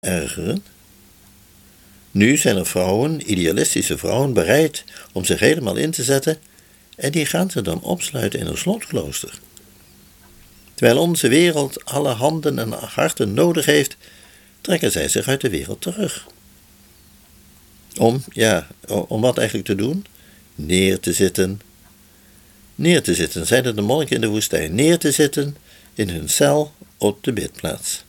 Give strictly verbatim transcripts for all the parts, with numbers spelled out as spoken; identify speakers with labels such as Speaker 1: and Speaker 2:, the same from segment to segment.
Speaker 1: ergeren? Nu zijn er vrouwen, idealistische vrouwen, bereid om zich helemaal in te zetten en die gaan ze dan opsluiten in een slotklooster. Terwijl onze wereld alle handen en harten nodig heeft, trekken zij zich uit de wereld terug. Om, ja, om wat eigenlijk te doen? Neer te zitten. Neer te zitten, zeiden de monniken in de woestijn. Neer te zitten in hun cel op de bidplaats.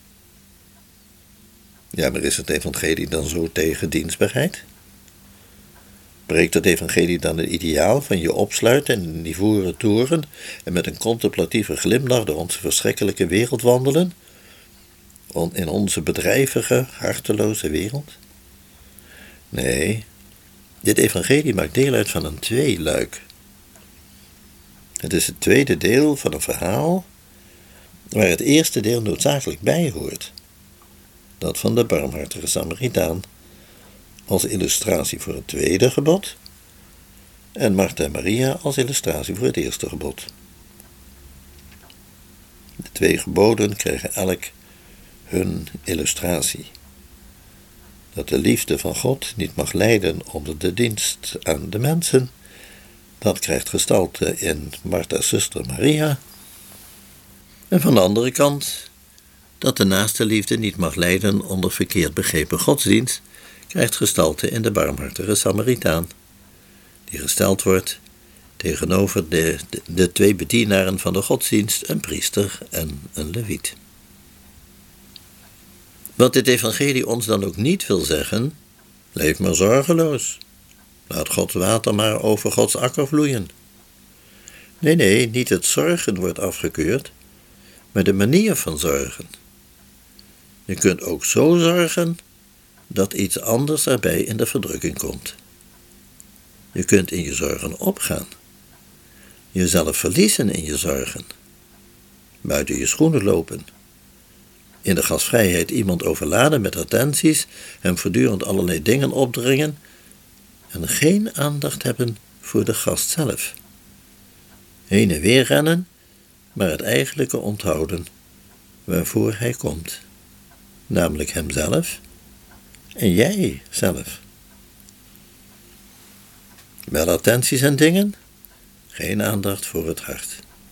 Speaker 1: Ja, maar is het evangelie dan zo tegen dienstbaarheid? Breekt het evangelie dan het ideaal van je opsluiten in een ivoren toren en met een contemplatieve glimlach door onze verschrikkelijke wereld wandelen? In onze bedrijvige, harteloze wereld? Nee, dit evangelie maakt deel uit van een tweeluik. Het is het tweede deel van een verhaal waar het eerste deel noodzakelijk bij hoort. Dat van de barmhartige Samaritaan als illustratie voor het tweede gebod en Martha en Maria als illustratie voor het eerste gebod. De twee geboden krijgen elk hun illustratie. Dat de liefde van God niet mag lijden onder de dienst aan de mensen, dat krijgt gestalte in Martha's zuster Maria. En van de andere kant, dat de naaste liefde niet mag lijden onder verkeerd begrepen godsdienst, krijgt gestalte in de barmhartige Samaritaan, die gesteld wordt tegenover de, de, de twee bedienaren van de godsdienst, een priester en een leviet. Wat dit evangelie ons dan ook niet wil zeggen, leef maar zorgeloos. Laat Gods water maar over Gods akker vloeien. Nee, nee, niet het zorgen wordt afgekeurd, maar de manier van zorgen. Je kunt ook zo zorgen dat iets anders erbij in de verdrukking komt. Je kunt in je zorgen opgaan. Jezelf verliezen in je zorgen. Buiten je schoenen lopen. In de gastvrijheid iemand overladen met attenties, hem voortdurend allerlei dingen opdringen en geen aandacht hebben voor de gast zelf. Heen en weer rennen, maar het eigenlijke onthouden waarvoor hij komt, namelijk hemzelf en jij zelf. Wel attenties en dingen, geen aandacht voor het hart.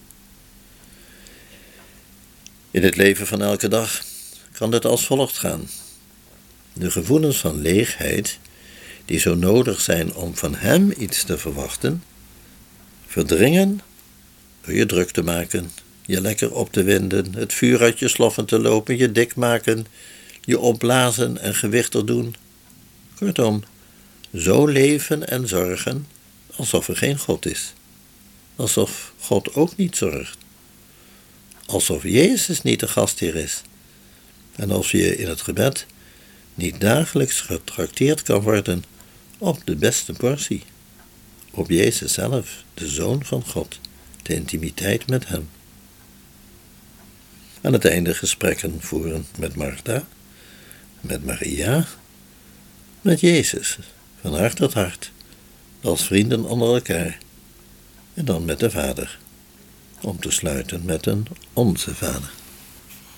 Speaker 1: In het leven van elke dag kan dit als volgt gaan. De gevoelens van leegheid, die zo nodig zijn om van hem iets te verwachten, verdringen door je druk te maken, je lekker op te winden, het vuur uit je sloffen te lopen, je dik maken, je opblazen en gewichtig doen. Kortom, zo leven en zorgen alsof er geen God is. Alsof God ook niet zorgt. Alsof Jezus niet de gastheer is. En als je in het gebed niet dagelijks getrakteerd kan worden op de beste portie. Op Jezus zelf, de Zoon van God, de intimiteit met hem. Aan het einde gesprekken voeren met Martha, met Maria, met Jezus, van hart tot hart, als vrienden onder elkaar. En dan met de Vader, om te sluiten met een Onze Vader.